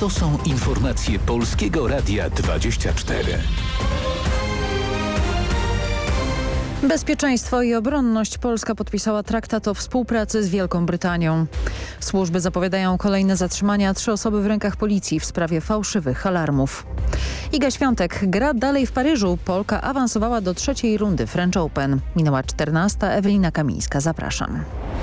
To są informacje Polskiego Radia 24. Bezpieczeństwo i obronność. Polska podpisała traktat o współpracy z Wielką Brytanią. Służby zapowiadają kolejne zatrzymania. 3 osoby w rękach policji w sprawie fałszywych alarmów. Iga Świątek gra dalej w Paryżu. Polka awansowała do 3. rundy French Open. Minęła 14. Ewelina Kamińska. Zapraszam.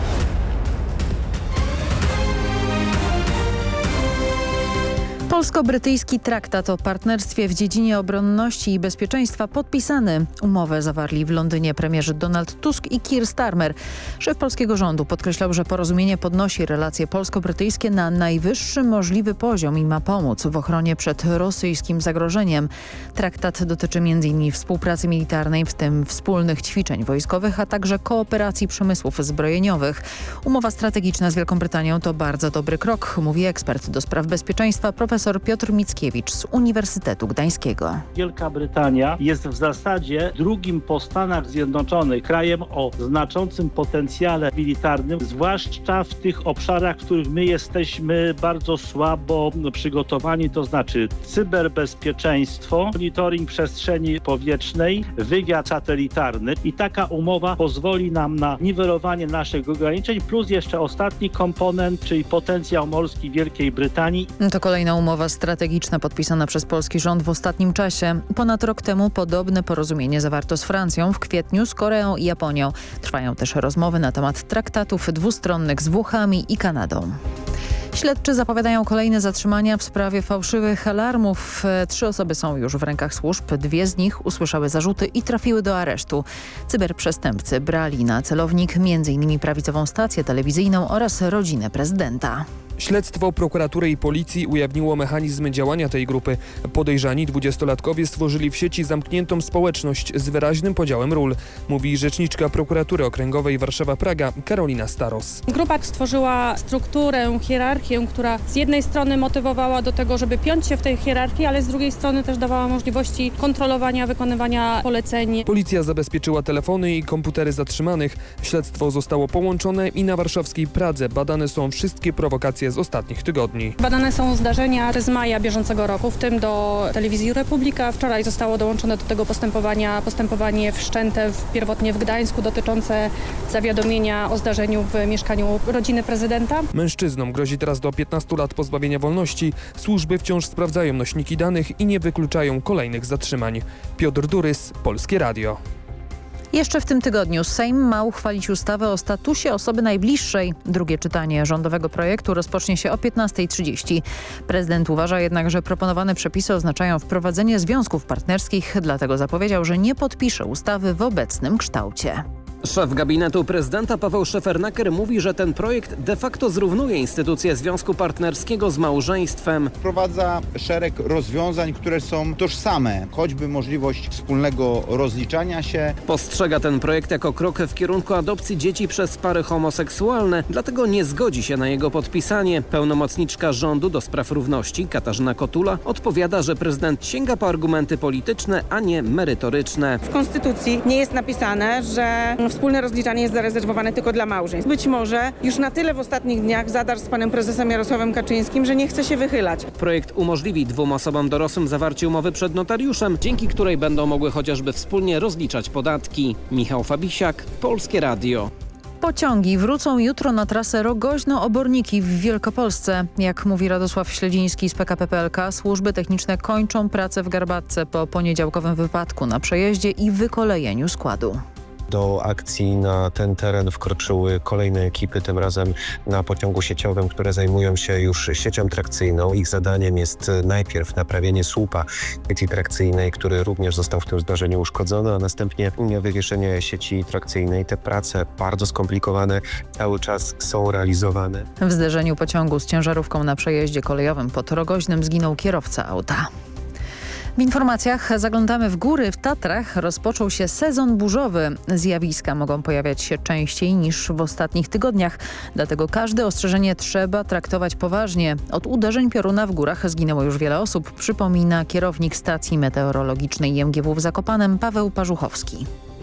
Polsko-brytyjski traktat o partnerstwie w dziedzinie obronności i bezpieczeństwa podpisany. Umowę zawarli w Londynie premierzy Donald Tusk i Keir Starmer. Szef polskiego rządu podkreślał, że porozumienie podnosi relacje polsko-brytyjskie na najwyższy możliwy poziom i ma pomóc w ochronie przed rosyjskim zagrożeniem. Traktat dotyczy m.in. współpracy militarnej, w tym wspólnych ćwiczeń wojskowych, a także kooperacji przemysłów zbrojeniowych. Umowa strategiczna z Wielką Brytanią to bardzo dobry krok, mówi ekspert do spraw bezpieczeństwa profesor Piotr Mickiewicz z Uniwersytetu Gdańskiego. Wielka Brytania jest w zasadzie drugim po Stanach Zjednoczonych krajem o znaczącym potencjale militarnym, zwłaszcza w tych obszarach, w których my jesteśmy bardzo słabo przygotowani, to znaczy cyberbezpieczeństwo, monitoring przestrzeni powietrznej, wywiad satelitarny i taka umowa pozwoli nam na niwelowanie naszych ograniczeń, plus jeszcze ostatni komponent, czyli potencjał morski Wielkiej Brytanii. To kolejna umowa strategiczna podpisana przez polski rząd w ostatnim czasie. Ponad rok temu podobne porozumienie zawarto z Francją, w kwietniu z Koreą i Japonią. Trwają też rozmowy na temat traktatów dwustronnych z Włochami i Kanadą. Śledczy zapowiadają kolejne zatrzymania w sprawie fałszywych alarmów. 3 osoby są już w rękach służb. 2 z nich usłyszały zarzuty i trafiły do aresztu. Cyberprzestępcy brali na celownik m.in. prawicową stację telewizyjną oraz rodzinę prezydenta. Śledztwo prokuratury i policji ujawniło mechanizmy działania tej grupy. Podejrzani 20-latkowie stworzyli w sieci zamkniętą społeczność z wyraźnym podziałem ról, mówi rzeczniczka prokuratury okręgowej Warszawa-Praga Karolina Staros. Grupa stworzyła strukturę, hierarchię, która z jednej strony motywowała do tego, żeby piąć się w tej hierarchii, ale z drugiej strony też dawała możliwości kontrolowania, wykonywania poleceń. Policja zabezpieczyła telefony i komputery zatrzymanych. Śledztwo zostało połączone i na warszawskiej Pradze badane są wszystkie prowokacje z ostatnich tygodni. Badane są zdarzenia z maja bieżącego roku, w tym do Telewizji Republika. Wczoraj zostało dołączone do tego postępowanie wszczęte pierwotnie w Gdańsku dotyczące zawiadomienia o zdarzeniu w mieszkaniu rodziny prezydenta. Mężczyznom grozi teraz do 15 lat pozbawienia wolności. Służby wciąż sprawdzają nośniki danych i nie wykluczają kolejnych zatrzymań. Piotr Durys, Polskie Radio. Jeszcze w tym tygodniu Sejm ma uchwalić ustawę o statusie osoby najbliższej. Drugie czytanie rządowego projektu rozpocznie się o 15:30. Prezydent uważa jednak, że proponowane przepisy oznaczają wprowadzenie związków partnerskich, dlatego zapowiedział, że nie podpisze ustawy w obecnym kształcie. Szef gabinetu prezydenta Paweł Szefernaker mówi, że ten projekt de facto zrównuje instytucję związku partnerskiego z małżeństwem. Wprowadza szereg rozwiązań, które są tożsame, choćby możliwość wspólnego rozliczania się. Postrzega ten projekt jako krok w kierunku adopcji dzieci przez pary homoseksualne, dlatego nie zgodzi się na jego podpisanie. Pełnomocniczka rządu do spraw równości Katarzyna Kotula odpowiada, że prezydent sięga po argumenty polityczne, a nie merytoryczne. W Konstytucji nie jest napisane, że wspólne rozliczanie jest zarezerwowane tylko dla małżeństw. Być może już na tyle w ostatnich dniach zadarł z panem prezesem Jarosławem Kaczyńskim, że nie chce się wychylać. Projekt umożliwi 2 osobom dorosłym zawarcie umowy przed notariuszem, dzięki której będą mogły chociażby wspólnie rozliczać podatki. Michał Fabisiak, Polskie Radio. Pociągi wrócą jutro na trasę Rogoźno-Oborniki w Wielkopolsce. Jak mówi Radosław Śledziński z PKP PLK, służby techniczne kończą pracę w Garbatce po poniedziałkowym wypadku na przejeździe i wykolejeniu składu. Do akcji na ten teren wkroczyły kolejne ekipy, tym razem na pociągu sieciowym, które zajmują się już siecią trakcyjną. Ich zadaniem jest najpierw naprawienie słupa sieci trakcyjnej, który również został w tym zdarzeniu uszkodzony, a następnie wywieszenie sieci trakcyjnej. Te prace bardzo skomplikowane cały czas są realizowane. W zderzeniu pociągu z ciężarówką na przejeździe kolejowym pod Rogoźnem zginął kierowca auta. W informacjach zaglądamy w góry. W Tatrach rozpoczął się sezon burzowy. Zjawiska mogą pojawiać się częściej niż w ostatnich tygodniach. Dlatego każde ostrzeżenie trzeba traktować poważnie. Od uderzeń pioruna w górach zginęło już wiele osób, przypomina kierownik stacji meteorologicznej IMGW w Zakopanem Paweł Parzuchowski.